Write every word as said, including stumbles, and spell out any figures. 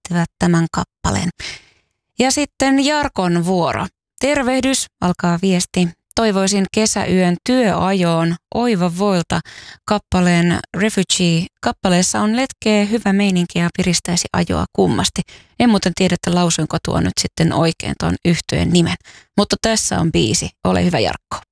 äänestivät tämän kappaleen. Ja sitten Jarkon vuoro. Tervehdys, alkaa viesti. Toivoisin kesäyön työajoon Oiva Voilta kappaleen Refugee. Kappaleessa on letkeä, hyvä meininki ja piristäisi ajoa kummasti. En muuten tiedä, että lausuinko tuo nyt sitten oikein tuon yhtyeen nimen. Mutta tässä on biisi. Ole hyvä, Jarkko.